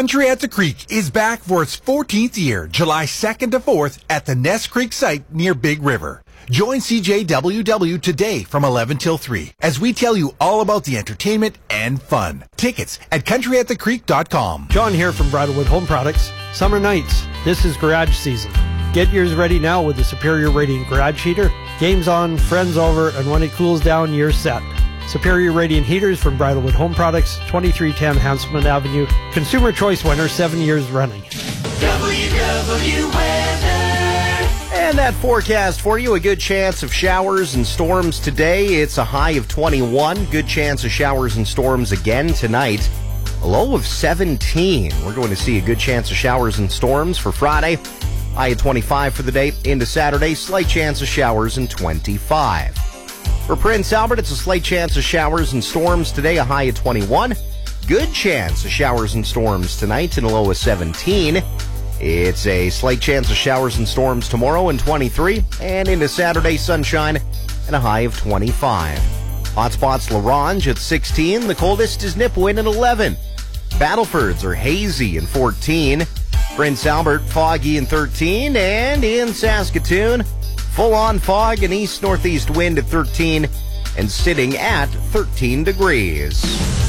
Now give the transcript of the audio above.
Country at the Creek is back for its 14th year, July 2nd to 4th at the Ness Creek site near Big River. Join CJWW today from 11 till 3 as we tell you all about the entertainment and fun. Tickets at countryatthecreek.com. John here from Bridlewood Home Products. Summer nights, this is garage season. Get yours ready now with the Superior Radiant Garage Heater. Game's on, friends over, and when it cools down, you're set. Superior Radiant Heaters from Bridlewood Home Products, 2310 Hanselman Avenue. Consumer Choice winner, 7 years running. WW Weather. And that forecast for you, a good chance of showers and storms today. It's a high of 21. Good chance of showers and storms again tonight. A low of 17. We're going to see a good chance of showers and storms for Friday. High of 25 for the day. Into Saturday, slight chance of showers and 25. For Prince Albert, it's a slight chance of showers and storms today, a high of 21. Good chance of showers and storms tonight and a low of 17. It's a slight chance of showers and storms tomorrow and 23. And into Saturday, sunshine and a high of 25. Hotspots La Ronge at 16. The coldest is Nipawin at 11. Battlefords are hazy in 14. Prince Albert, foggy in 13. And in Saskatoon, full-on fog and east-northeast wind at 13 and sitting at 13 degrees.